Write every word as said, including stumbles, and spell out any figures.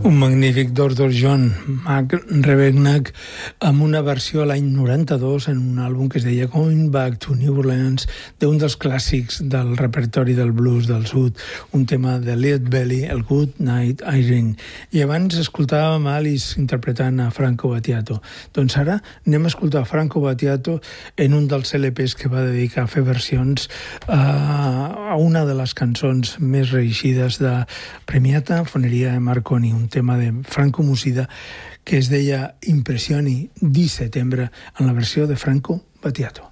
Un magnífic doctor John Mac Rebennack amb una versió a l'any noranta-dos en un àlbum que es deia Going Back to New Orleans, d'un dels clàssics del repertori del blues del sud, un tema de Lead Belly, el Good Night Irene. I abans escoltàvem Alice interpretant a Franco Battiato. Doncs ara anem a escoltar Franco Battiato en un dels L Ps que va dedicar a fer versions a una de les cançons més reeixides de Premiata Foneria de Marconi, un tema de Franco Musida que es deia Impressioni di Settembre en la versió de Franco Battiato.